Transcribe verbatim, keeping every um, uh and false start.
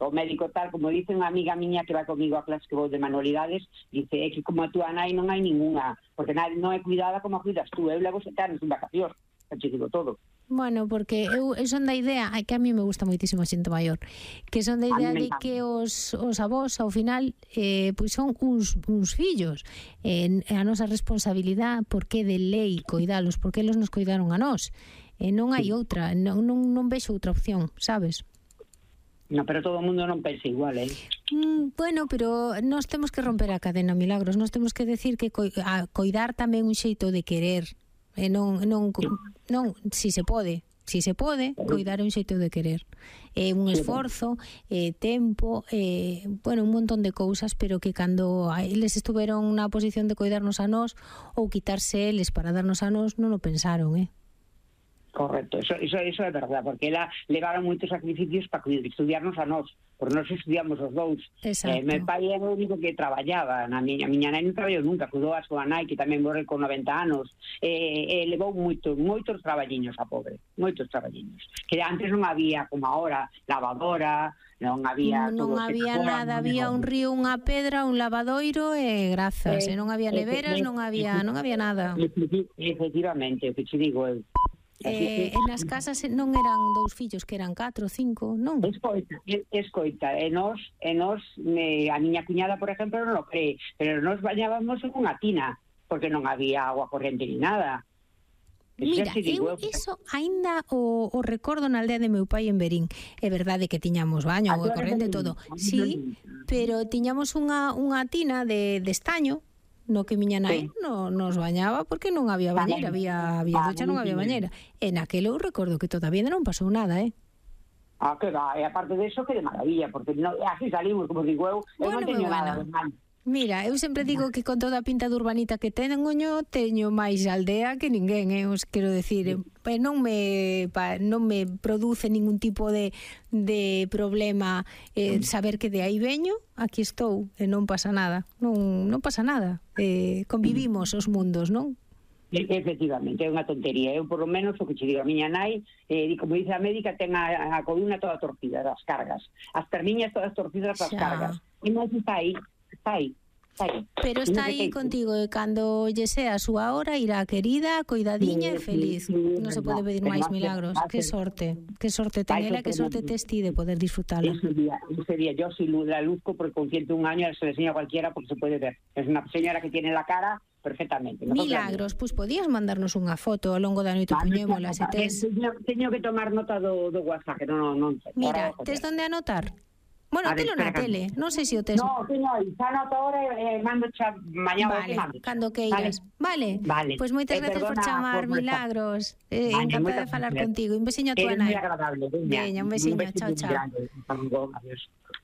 o médico tal, como dice unha amiga miña que vai comigo a clase que vou de manualidades, dice, é que como a túa nai non hai ninguna, porque nai non é cuidada como a cuidas tú, eu levo sete anos en vacacións, te digo todo. Bueno, porque eu, eu son da idea, ai, que a mí me gusta moitísimo a xente maior, que son da idea de que os, os avós ao final eh, pois son uns, uns fillos, eh, a nosa responsabilidade, porque de lei coidalos, porque eles nos coidaron a nós, eh, non hai outra, non, non, non vexo outra opción, sabes? No, pero todo o mundo non pensa igual, eh? Mm, bueno, pero nós temos que romper a cadena, Milagros, nós temos que decir que co, a, coidar tamén un xeito de querer. E non, non, non, si se pode, si se pode, coidar é un xeito de querer. É un esforzo, é tempo, é, bueno, un montón de cousas, pero que cando eles estuveron na posición de coidarnos a nós ou quitarse eles para darnos a nós, non o pensaron, eh? Correcto, eso, eso, eso é verdad, porque ela levaron moitos sacrificios para estudiarnos a nós, porque nós estudiamos os dous. Eh, meu pai era o único que traballaba, na miña, miña nai non traballou nunca, cuidou a súa nai, que tamén morreu con noventa anos, e eh, eh, levou moitos, moitos traballiños a pobre, moitos traballiños, que antes non había, como agora, lavadora, non había... Non había nada, había un río, unha pedra, un lavadoiro e grazas, e non había neveras, non había, non había nada. Efectivamente, o que te digo eu. Eh, en as casas non eran dous fillos, que eran catro, cinco, non? Escoita, escoita, e nos, e nos me, a miña cuñada, por exemplo, non lo cree, pero nos bañábamos en unha tina, porque non había agua corriente ni nada. Mira, eu iso aínda o, o recordo na aldea de meu pai en Verín. É verdade que tiñamos baño, agua corriente e todo. Sí, pero tiñamos unha, unha tina de, de estaño, no que miña nai sí. no, nos bañaba porque non había bañera, había, había ducha, non había bañera. En aquel eu recordo que todavía non pasou nada, eh? Ah, que va, e aparte de eso, que de maravilla, porque no, así salimos, como digo eu, eu bueno, non teño nada de mal. Mira, eu sempre digo que con toda a pinta de urbanita que teño, teño máis aldea que ninguén, eh? Os quero decir, eh, non me pa, non me produce ningún tipo de, de problema eh, saber que de aí veño, aquí estou, e non pasa nada, non, non pasa nada, eh, convivimos os mundos, non? Efectivamente, é unha tontería. Eu, por lo menos, o que che digo, a miña nai, eh, como dice a médica, ten a, a columna toda torcida das cargas, as perniñas todas torcidas das cargas, e non está aí, está aí. Está aí. Pero está aí contigo, e cando lle sea a súa hora irá querida, coidadiña e feliz. Non se pode pedir máis milagros. Que sorte, que sorte ten ela, que sorte tes ti de poder disfrutala. Ese día, ese día yo si la luzco porque con ciento un años se le enseña a cualquiera porque se puede ver. Es una señora que tiene la cara perfectamente. Milagros, pois pues podías mandarnos unha foto ao longo da noite, poñémola, se tes. Teño, teño que tomar nota do, do WhatsApp, que non, non sei. Mira, tes onde anotar? Bueno, telo na tele, non sei se o tes. No, teño aí, xa anoto ahora e eh, mando xa mañá vale, o que cando queiras. Vale, vale. Pois pues moitas eh, gracias por chamar, por Milagros. Eh, vale, encantada de falar contigo. Un besiño a tua nai. É moi agradable. Veña, un besiño, chao, chao. Adiós.